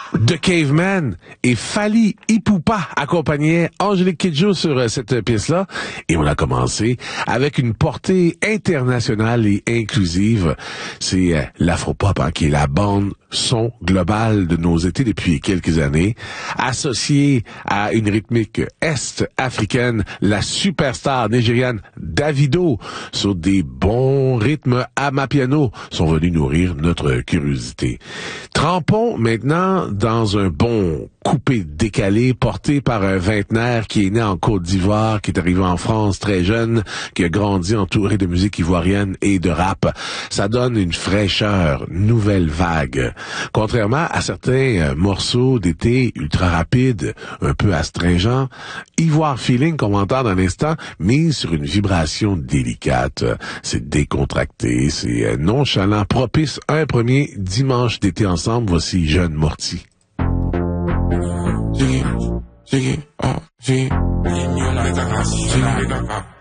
The Caveman et Fally Ipupa accompagnaient Angélique Kidjo sur cette pièce-là. Et on a commencé avec une portée internationale et inclusive. C'est l'Afropop, qui est la bande son globale de nos étés depuis quelques années. Associée à une rythmique est-africaine, la superstar nigériane Davido, sur des bons rythmes amapiano, sont venus nourrir notre curiosité. Trempons maintenant dans un bon coupé décalé porté par un vingtenaire qui est né en Côte d'Ivoire, qui est arrivé en France très jeune, qui a grandi entouré de musique ivoirienne et de rap. Ça donne une fraîcheur, nouvelle vague. Contrairement à certains morceaux d'été ultra rapides, un peu astringents, Ivoire Feeling, qu'on va entendre un instant, mise sur une vibration délicate. C'est décontracté, c'est nonchalant, propice à un premier dimanche d'été ensemble. Voici Jeune Morty. Jiggy, jiggy, oh, jiggy.